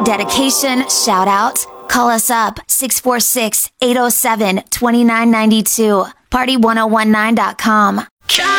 Dedication, shout out. Call us up 646-807-2992. Party1019.com.